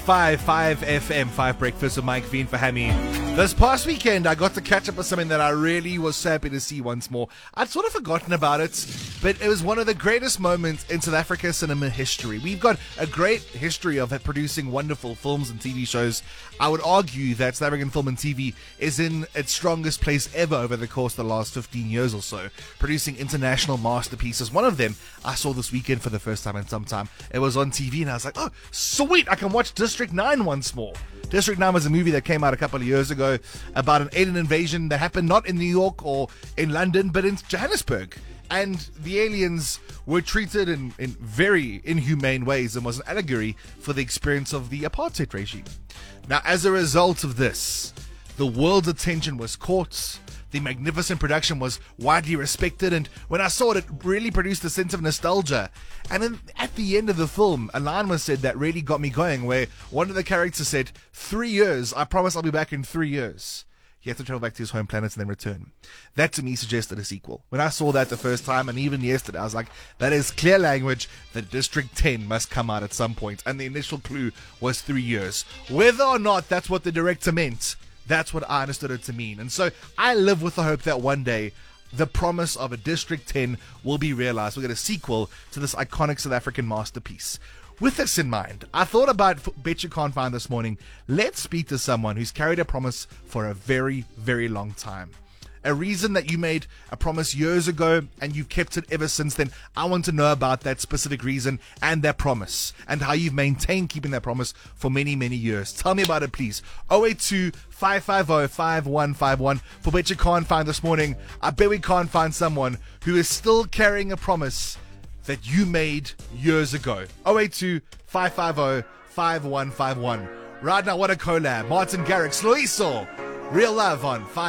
5 FM, 5 Breakfast with Mike V and Fahami. This past weekend, I got to catch up with something that I really was happy to see once more. I'd sort of forgotten about it, but it was one of the greatest moments in South Africa cinema history. We've got a great history of producing wonderful films and TV shows. I would argue that South African film and TV is in its strongest place ever over the course of the last 15 years or so, producing international masterpieces. One of them I saw this weekend for the first time in some time. It was on TV and I was like, oh, sweet, I can watch District 9 once more. District 9 was a movie that came out a couple of years ago about an alien invasion that happened not in New York or in London, but in Johannesburg. And the aliens were treated in very inhumane ways and was an allegory for the experience of the apartheid regime. Now, as a result of this, the world's attention was caught. The magnificent production was widely respected, and when I saw it, it really produced a sense of nostalgia. And then at the end of the film, a line was said that really got me going, where one of the characters said, 3 years, I promise I'll be back in 3 years. He had to travel back to his home planet and then return. That to me suggested a sequel. When I saw that the first time, and even yesterday, I was like, that is clear language that District 10 must come out at some point. And the initial clue was 3 years. Whether or not that's what the director meant, that's what I understood it to mean. And so I live with the hope that one day the promise of a District 10 will be realized. We'll get a sequel to this iconic South African masterpiece. With this in mind, I thought about Bet You Can't Find this morning. Let's speak to someone who's carried a promise for a very, very long time. A reason that you made a promise years ago and you've kept it ever since then. I want to know about that specific reason and that promise and how you've maintained keeping that promise for many, many years. Tell me about it, please. 082-550-5151 for Bet You Can't Find this morning. I bet we can't find someone who is still carrying a promise that you made years ago. 082-550-5151. Right now, what a collab. Martin Garrix, Loiso, Real Love on 5.